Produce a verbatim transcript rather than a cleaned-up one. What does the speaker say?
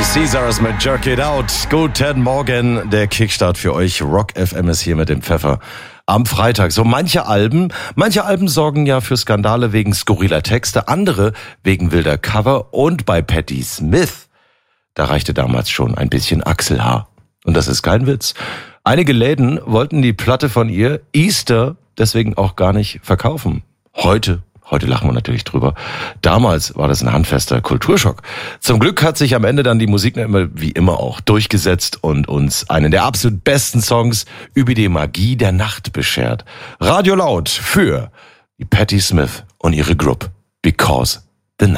Caesars mit Jerk It Out. Guten Morgen, der Kickstart für euch. Rock F M ist hier mit dem Pfeffer. Am Freitag. So manche Alben, manche Alben sorgen ja für Skandale wegen skurriler Texte, andere wegen wilder Cover. Und bei Patti Smith, da reichte damals schon ein bisschen Achselhaar. Und das ist kein Witz. Einige Läden wollten die Platte von ihr, Easter, deswegen auch gar nicht verkaufen. Heute Heute lachen wir natürlich drüber. Damals war das ein handfester Kulturschock. Zum Glück hat sich am Ende dann die Musik immer, wie immer auch durchgesetzt und uns einen der absolut besten Songs über die Magie der Nacht beschert. Radio Laut für die Patti Smith und ihre Group. Because